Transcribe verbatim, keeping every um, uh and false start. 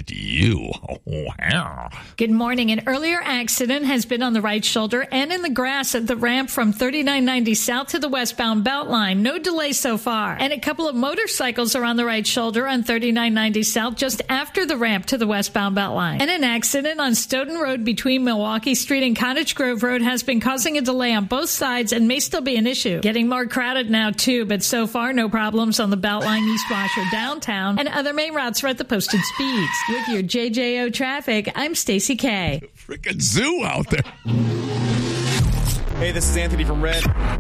with you. Wow. Good morning. An earlier accident has been on the right shoulder and in the grass at the ramp from thirty-nine ninety south to the westbound Beltline. No delay so far. And a couple of motorcycles are on the right shoulder on thirty-nine ninety south just after the ramp to the westbound Beltline. And an accident on Stoughton Road between Milwaukee Street and Cottage Grove Road has been causing a delay on both sides and may still be an issue. Getting more crowded now, too, but so far, no problems on the Beltline, East Wash, or downtown, and other main routes are at the posted speeds. With your J J O traffic, I'm Stacey K. Freaking zoo out there. Hey, this is Anthony from Red.